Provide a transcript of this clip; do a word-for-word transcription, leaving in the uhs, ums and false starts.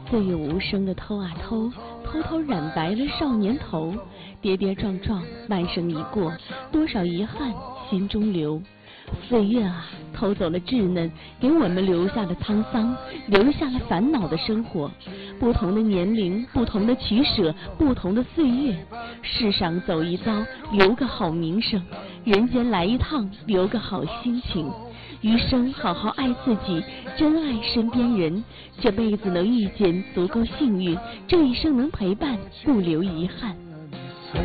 岁月无声的偷啊偷，偷偷染白了少年头。跌跌撞撞，半生一过，多少遗憾心中留。岁月啊，偷走了稚嫩，给我们留下了沧桑，留下了烦恼的生活。不同的年龄，不同的取舍，不同的岁月。世上走一遭，留个好名声；人间来一趟，留个好心情。余生好好爱自己，珍爱身边人。这辈子能遇见足够幸运，这一生能陪伴不留遗憾。